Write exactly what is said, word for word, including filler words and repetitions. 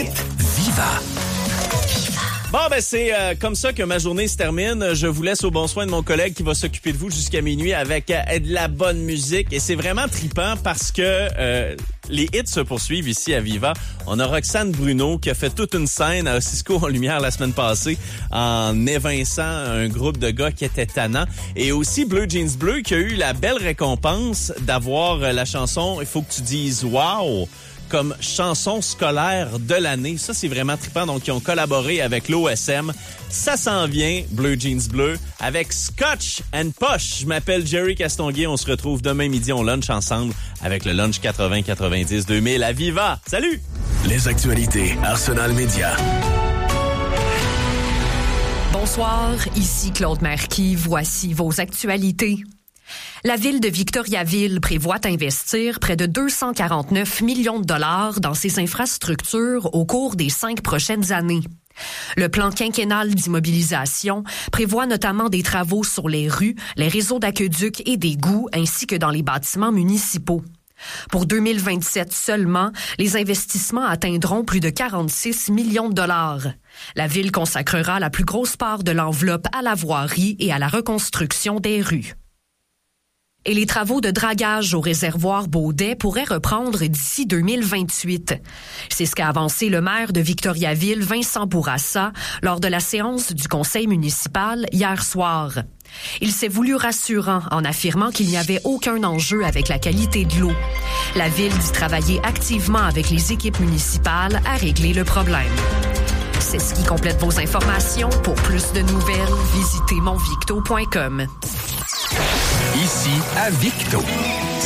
hits Viva. Bon, ben c'est euh, comme ça que ma journée se termine. Je vous laisse au bon soin de mon collègue qui va s'occuper de vous jusqu'à minuit avec euh, de la bonne musique. Et c'est vraiment trippant parce que euh, les hits se poursuivent ici à Viva. On a Roxane Bruno qui a fait toute une scène à Cisco en lumière la semaine passée en évinçant un groupe de gars qui étaient tannants. Et aussi Bleu Jeans Bleu qui a eu la belle récompense d'avoir la chanson « Il faut que tu dises wow » comme chanson scolaire de l'année. Ça, c'est vraiment trippant. Donc, ils ont collaboré avec l'O S M. Ça s'en vient, Bleu Jeans Bleu, avec Scotch and Posh. Je m'appelle Jerry Castonguay. On se retrouve demain midi. On lunch ensemble avec le lunch quatre-vingts quatre-vingt-dix deux mille à Viva. Salut! Les actualités Arsenal Média. Bonsoir, ici Claude Marquis. Voici vos actualités. La ville de Victoriaville prévoit investir près de deux cent quarante-neuf millions de dollars dans ses infrastructures au cours des cinq prochaines années. Le plan quinquennal d'immobilisation prévoit notamment des travaux sur les rues, les réseaux d'aqueducs et d'égouts, ainsi que dans les bâtiments municipaux. Pour deux mille vingt-sept seulement, les investissements atteindront plus de quarante-six millions de dollars. La ville consacrera la plus grosse part de l'enveloppe à la voirie et à la reconstruction des rues. Et les travaux de dragage au réservoir Baudet pourraient reprendre d'ici deux mille vingt-huit. C'est ce qu'a avancé le maire de Victoriaville, Vincent Bourassa, lors de la séance du conseil municipal hier soir. Il s'est voulu rassurant en affirmant qu'il n'y avait aucun enjeu avec la qualité de l'eau. La ville dit travailler activement avec les équipes municipales à régler le problème. C'est ce qui complète vos informations. Pour plus de nouvelles, visitez mon victo point com. Ici à Victo.